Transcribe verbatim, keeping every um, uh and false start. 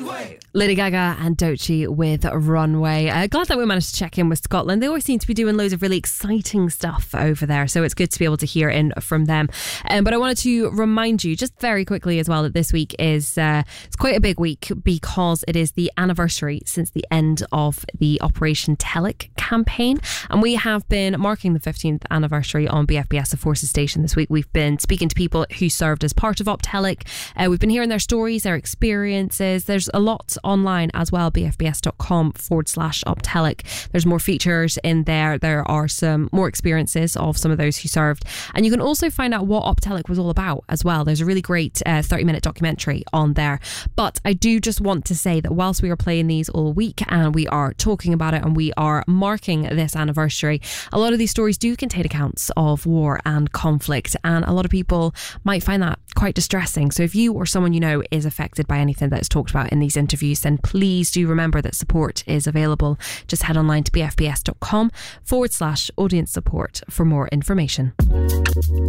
Runway. Lady Gaga and Doechii with Runway. Uh, glad that we managed to check in with Scotland. They always seem to be doing loads of really exciting stuff over there, so it's good to be able to hear in from them. Um, but I wanted to remind you just very quickly as well that this week is uh, it's quite a big week because it is the anniversary since the end of the Operation Telic campaign, and we have been marking the fifteenth anniversary on B F B S of Forces Station this week. We've been speaking to people who served as part of OpTelic. Uh, we've been hearing their stories, their experiences. There's a lot online as well, bfbs.com forward slash OpTelic. There's more features in there. There are some more experiences of some of those who served. And you can also find out what OpTelic was all about as well. There's a really great uh, thirty minute documentary on there. But I do just want to say that whilst we are playing these all week and we are talking about it and we are marking this anniversary, a lot of these stories do contain accounts of war and conflict, and a lot of people might find that quite distressing. So if you or someone you know is affected by anything that's talked about in these interviews, then please do remember that support is available. Just head online to bfbs.com forward slash audience support for more information.